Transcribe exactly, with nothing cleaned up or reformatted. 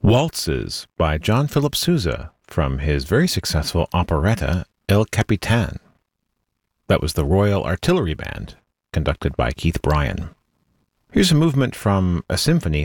Waltzes by John Philip Sousa from his very successful operetta El Capitan. That was the Royal Artillery Band, conducted by Keith Bryan. Here's a movement from a symphony